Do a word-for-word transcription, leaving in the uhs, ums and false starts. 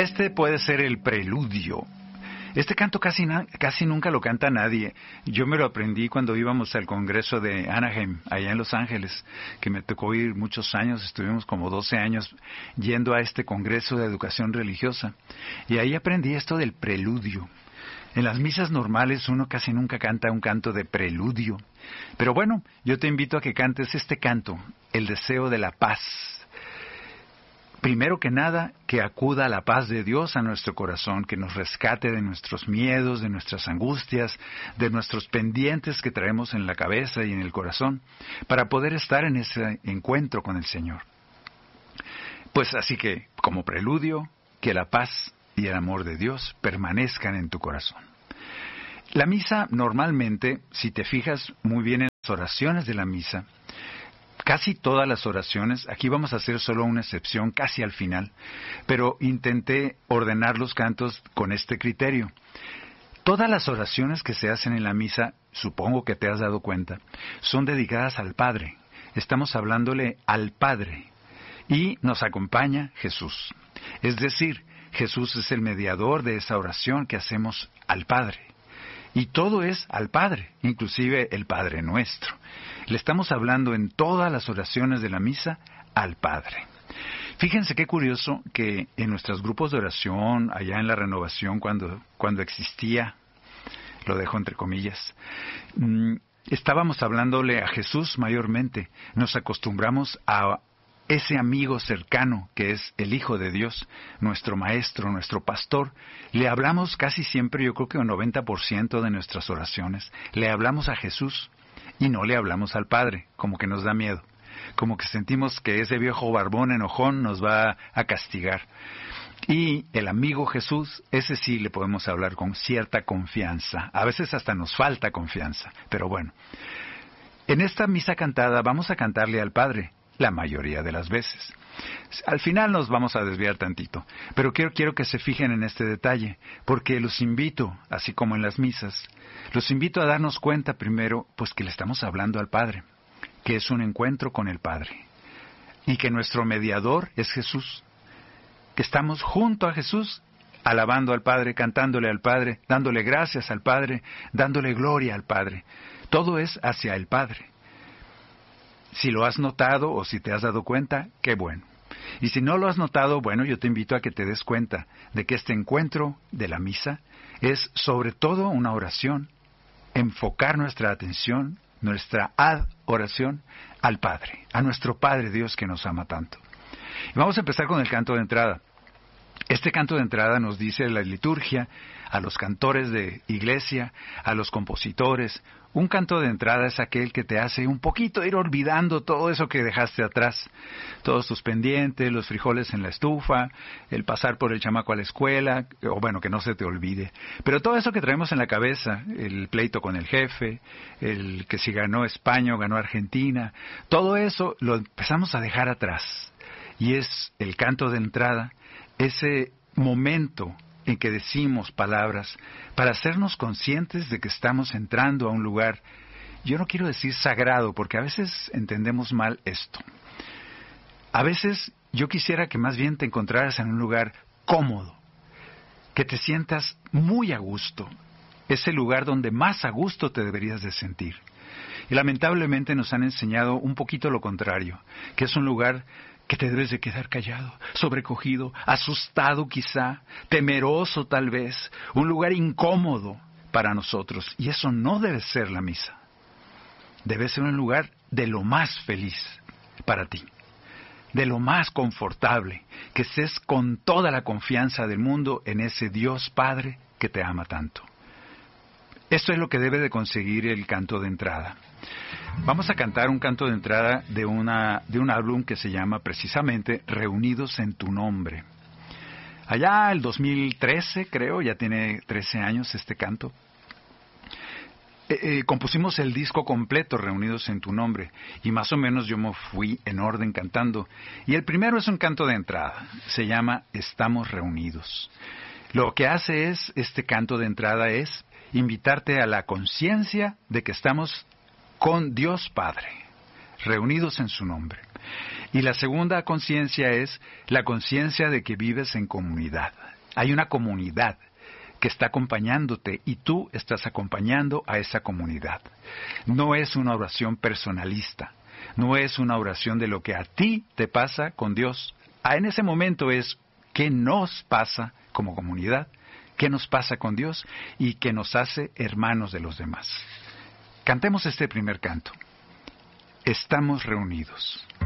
Este puede ser el preludio. Este canto casi, na- casi nunca lo canta nadie. Yo me lo aprendí cuando íbamos al Congreso de Anaheim, allá en Los Ángeles, que me tocó ir muchos años, estuvimos como doce años yendo a este Congreso de Educación Religiosa. Y ahí aprendí esto del preludio. En las misas normales uno casi nunca canta un canto de preludio. Pero bueno, yo te invito a que cantes este canto, el deseo de la paz. Primero que nada, que acuda la paz de Dios a nuestro corazón, que nos rescate de nuestros miedos, de nuestras angustias, de nuestros pendientes que traemos en la cabeza y en el corazón, para poder estar en ese encuentro con el Señor. Pues así que, como preludio, que la paz y el amor de Dios permanezcan en tu corazón. La misa, normalmente, si te fijas muy bien en las oraciones de la misa, casi todas las oraciones, aquí vamos a hacer solo una excepción casi al final, pero intenté ordenar los cantos con este criterio. Todas las oraciones que se hacen en la misa, supongo que te has dado cuenta, son dedicadas al Padre. Estamos hablándole al Padre y nos acompaña Jesús. Es decir, Jesús es el mediador de esa oración que hacemos al Padre. Y todo es al Padre, inclusive el Padre Nuestro. Le estamos hablando en todas las oraciones de la misa al Padre. Fíjense qué curioso que en nuestros grupos de oración, allá en la Renovación, cuando, cuando existía, lo dejo entre comillas, mmm, estábamos hablándole a Jesús mayormente. Nos acostumbramos a ese amigo cercano que es el Hijo de Dios, nuestro Maestro, nuestro Pastor. Le hablamos casi siempre, yo creo que un noventa por ciento de nuestras oraciones, le hablamos a Jesús y no le hablamos al Padre, como que nos da miedo, como que sentimos que ese viejo barbón enojón nos va a castigar. Y el amigo Jesús, ese sí le podemos hablar con cierta confianza, a veces hasta nos falta confianza, pero bueno. En esta misa cantada vamos a cantarle al Padre, la mayoría de las veces. Al final nos vamos a desviar tantito, pero quiero, quiero que se fijen en este detalle, porque los invito, así como en las misas, los invito a darnos cuenta primero, pues que le estamos hablando al Padre, que es un encuentro con el Padre, y que nuestro mediador es Jesús, que estamos junto a Jesús, alabando al Padre, cantándole al Padre, dándole gracias al Padre, dándole gloria al Padre. Todo es hacia el Padre. Si lo has notado o si te has dado cuenta, qué bueno. Y si no lo has notado, bueno, yo te invito a que te des cuenta de que este encuentro de la misa es sobre todo una oración, enfocar nuestra atención, nuestra adoración al Padre, a nuestro Padre Dios que nos ama tanto. Y vamos a empezar con el canto de entrada. Este canto de entrada nos dice la liturgia, a los cantores de iglesia, a los compositores. Un canto de entrada es aquel que te hace un poquito ir olvidando todo eso que dejaste atrás. Todos tus pendientes, los frijoles en la estufa, el pasar por el chamaco a la escuela, o bueno, que no se te olvide. Pero todo eso que traemos en la cabeza, el pleito con el jefe, el que si ganó España o ganó Argentina, todo eso lo empezamos a dejar atrás. Y es el canto de entrada, ese momento en que decimos palabras para hacernos conscientes de que estamos entrando a un lugar, yo no quiero decir sagrado, porque a veces entendemos mal esto. A veces yo quisiera que más bien te encontraras en un lugar cómodo, que te sientas muy a gusto, ese lugar donde más a gusto te deberías de sentir. Y lamentablemente nos han enseñado un poquito lo contrario, que es un lugar que te debes de quedar callado, sobrecogido, asustado quizá, temeroso tal vez, un lugar incómodo para nosotros. Y eso no debe ser la misa. Debe ser un lugar de lo más feliz para ti, de lo más confortable, que estés con toda la confianza del mundo en ese Dios Padre que te ama tanto. Esto es lo que debe de conseguir el canto de entrada. Vamos a cantar un canto de entrada de, una, de un álbum que se llama precisamente Reunidos en tu Nombre. Allá el dos mil trece, creo, ya tiene trece años este canto. Eh, eh, compusimos el disco completo, Reunidos en tu Nombre, y más o menos yo me fui en orden cantando. Y el primero es un canto de entrada, se llama Estamos Reunidos. Lo que hace es, este canto de entrada es invitarte a la conciencia de que estamos con Dios Padre, reunidos en su nombre. Y la segunda conciencia es la conciencia de que vives en comunidad, Hay una comunidad que está acompañándote y tú estás acompañando a esa comunidad. No es una oración personalista, no es una oración de lo que a ti te pasa con Dios. Ah, en ese momento es qué nos pasa como comunidad, qué nos pasa con Dios y qué nos hace hermanos de los demás. Cantemos este primer canto. Estamos reunidos.